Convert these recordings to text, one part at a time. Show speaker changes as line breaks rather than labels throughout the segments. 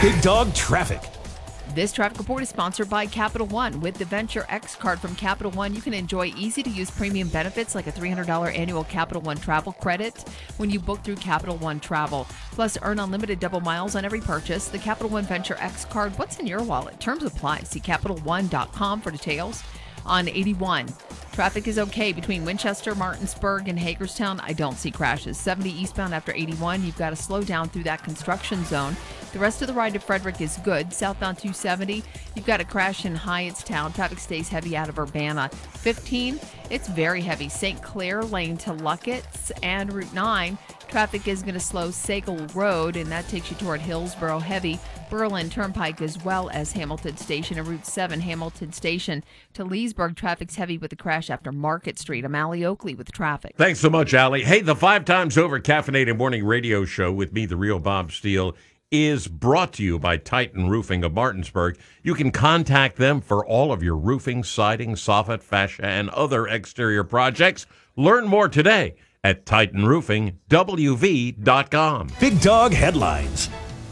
Big Dog Traffic.
This traffic report is sponsored by Capital One. With the Venture X card from Capital One, you can enjoy easy-to-use premium benefits like a $300 annual Capital One travel credit when you book through Capital One Travel. Plus, earn unlimited double miles on every purchase. The Capital One Venture X card, what's in your wallet? Terms apply. See CapitalOne.com for details. On 81, traffic is okay between Winchester, Martinsburg, and Hagerstown. I don't see crashes. 70 eastbound after 81, you've got to slow down through that construction zone. The rest of the ride to Frederick is good. Southbound 270, you've got a crash in Hyattstown. Traffic stays heavy out of Urbana. 15, it's very heavy. St. Clair Lane to Luckett's, and Route 9. Traffic is going to slow Sagal Road, and that takes you toward Hillsborough. Heavy Berlin Turnpike as well as Hamilton Station, and Route 7 Hamilton Station to Leesburg. Traffic's heavy with the crash after Market Street. I'm Allie Oakley with traffic.
Thanks so much, Allie. Hey, the 5 times over caffeinated morning radio show with me, the real Bob Steele, is brought to you by Titan Roofing of Martinsburg. You can contact them for all of your roofing, siding, soffit, fascia, and other exterior projects. Learn more today at TitanRoofingWV.com.
Big Dog Headlines.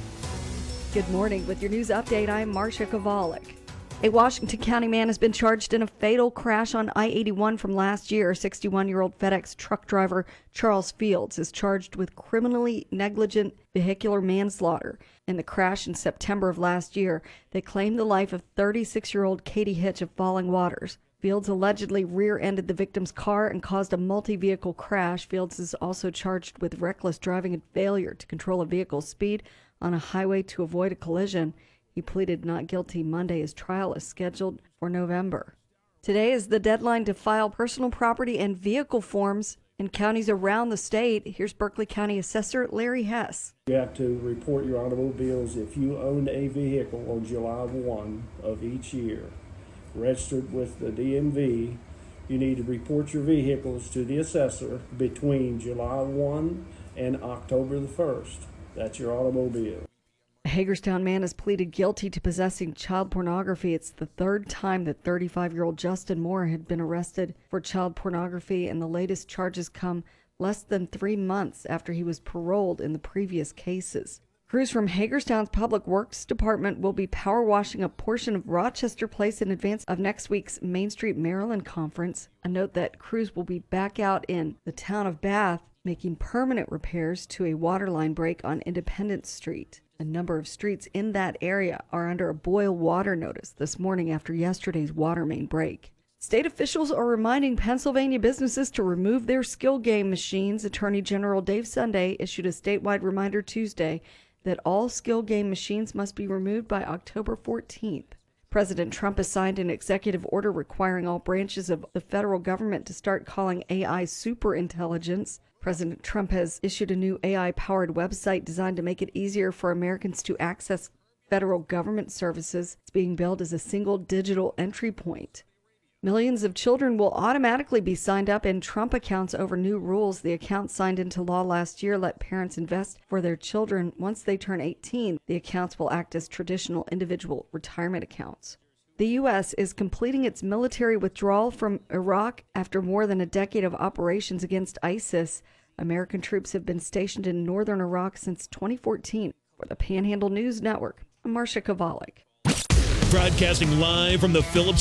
Good morning. With your news update, I'm Marcia Kovalik. A Washington County man has been charged in a fatal crash on I-81 from last year. 61-year-old FedEx truck driver Charles Fields is charged with criminally negligent vehicular manslaughter. In the crash in September of last year, they claimed the life of 36-year-old Katie Hitch of Falling Waters. Fields allegedly rear-ended the victim's car and caused a multi-vehicle crash. Fields is also charged with reckless driving and failure to control a vehicle's speed on a highway to avoid a collision. He pleaded not guilty Monday. His trial is scheduled for November. Today is the deadline to file personal property and vehicle forms in counties around the state. Here's Berkeley County Assessor Larry Hess.
You have to report your automobiles if you owned a vehicle on July 1 of each year. Registered with the DMV, you need to report your vehicles to the assessor between July 1 and October the 1st. That's your automobile.
A Hagerstown man has pleaded guilty to possessing child pornography. It's the third time that 35-year-old Justin Moore had been arrested for child pornography, and the latest charges come less than 3 months after he was paroled in the previous cases. Crews from Hagerstown's Public Works Department will be power washing a portion of Rochester Place in advance of next week's Main Street Maryland conference. A note that crews will be back out in the town of Bath making permanent repairs to a waterline break on Independence Street. A number of streets in that area are under a boil water notice this morning after yesterday's water main break. State officials are reminding Pennsylvania businesses to remove their skill game machines. Attorney General Dave Sunday issued a statewide reminder Tuesday that all skill game machines must be removed by October 14th. President Trump has signed an executive order requiring all branches of the federal government to start calling AI superintelligence. President Trump has issued a new AI-powered website designed to make it easier for Americans to access federal government services. It's being billed as a single digital entry point. Millions of children will automatically be signed up in Trump accounts over new rules. The accounts signed into law last year let parents invest for their children once they turn 18. The accounts will act as traditional individual retirement accounts. The U.S. is completing its military withdrawal from Iraq after more than a decade of operations against ISIS. American troops have been stationed in northern Iraq since 2014. For the Panhandle News Network, I'm Marcia Kovalik.
Broadcasting live from the Phillips